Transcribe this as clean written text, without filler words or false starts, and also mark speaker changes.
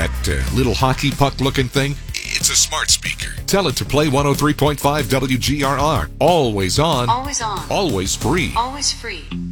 Speaker 1: That little hockey puck looking thing? It's a smart speaker. Tell it to play 103.5 WGRR. Always on.
Speaker 2: Always on.
Speaker 1: Always free.
Speaker 2: Always free.